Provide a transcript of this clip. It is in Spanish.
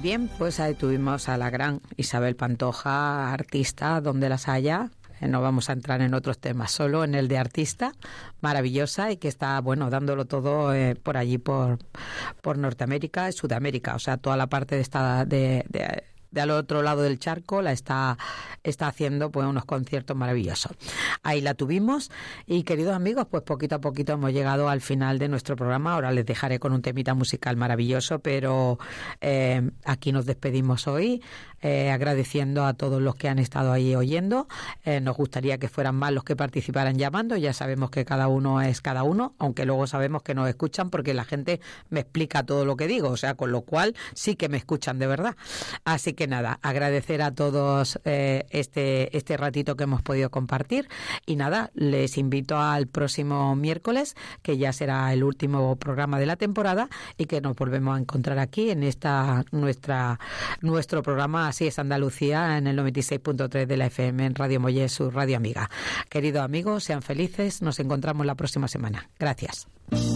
Bien, pues ahí tuvimos a la gran Isabel Pantoja, artista donde las haya. No vamos a entrar en otros temas, solo en el de artista, maravillosa, y que está, bueno, dándolo todo por allí, por Norteamérica y Sudamérica, o sea, toda la parte de al otro lado del charco la está haciendo pues unos conciertos maravillosos. Ahí la tuvimos y, queridos amigos, pues poquito a poquito hemos llegado al final de nuestro programa. Ahora les dejaré con un temita musical maravilloso, pero aquí nos despedimos hoy, agradeciendo a todos los que han estado ahí oyendo. Nos gustaría que fueran más los que participaran llamando. Ya sabemos que cada uno es cada uno, aunque luego sabemos que nos escuchan porque la gente me explica todo lo que digo, o sea, con lo cual sí que me escuchan de verdad. Así que nada, agradecer a todos este ratito que hemos podido compartir, y nada, les invito al próximo miércoles, que ya será el último programa de la temporada, y que nos volvemos a encontrar aquí en nuestro programa Así es Andalucía, en el 96.3 de la FM, en Radio Mollet, su radio amiga. Queridos amigos, sean felices, nos encontramos la próxima semana. Gracias.